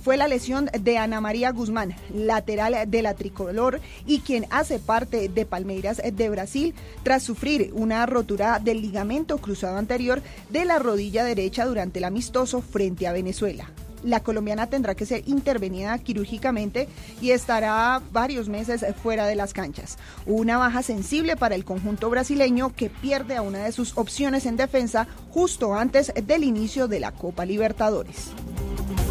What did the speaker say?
fue la lesión de Ana María Guzmán, lateral de la tricolor y quien hace parte de Palmeiras de Brasil, tras sufrir una rotura del ligamento cruzado anterior de la rodilla derecha durante el amistoso frente a Venezuela. La colombiana tendrá que ser intervenida quirúrgicamente y estará varios meses fuera de las canchas. Una baja sensible para el conjunto brasileño, que pierde a una de sus opciones en defensa justo antes del inicio de la Copa Libertadores.